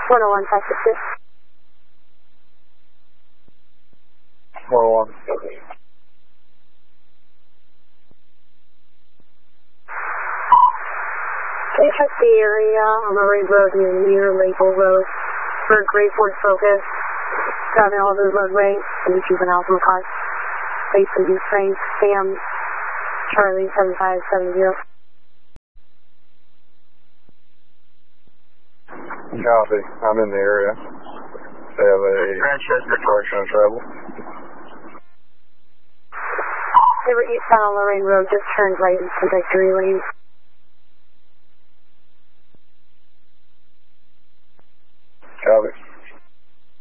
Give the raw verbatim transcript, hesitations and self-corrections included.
one oh one, five six two. one oh one. Okay, check the area on Murray Road near Maple Road for Grade Ford Focus. Driving all the roadway and keeping out from the car. Base and East Train, Sam, Charlie seven five seven zero. Copy. I'm in the area. They have a direction of travel. They were eastbound on Lorraine Road, just turned right into Victory Lane.